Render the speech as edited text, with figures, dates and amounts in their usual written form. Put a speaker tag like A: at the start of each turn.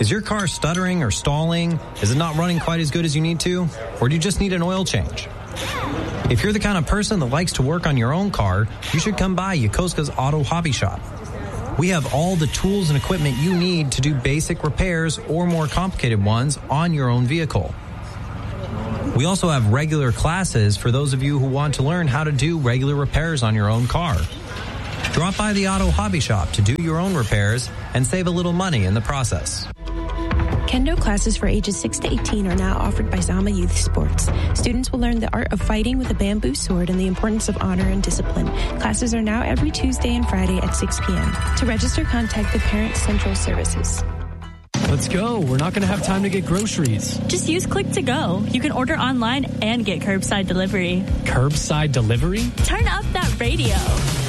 A: Is your car stuttering or stalling? Is it not running quite as good as you need to? Or do you just need an oil change? If you're the kind of person that likes to work on your own car, you should come by Yokosuka's Auto Hobby Shop. We have all the tools and equipment you need to do basic repairs or more complicated ones on your own vehicle. We also have regular classes for those of you who want to learn how to do regular repairs on your own car. Drop by the Auto Hobby Shop to do your own repairs and save a little money in the process.
B: Kendo classes for ages 6 to 18 are now offered by Zama Youth Sports. Students will learn the art of fighting with a bamboo sword and the importance of honor and discipline. Classes are now every Tuesday and Friday at 6 p.m. To register, contact the Parent Central Services.
C: Let's go. We're not going to have time to get groceries.
D: Just use Click to Go. You can order online and get curbside delivery.
C: Curbside delivery?
D: Turn up that radio.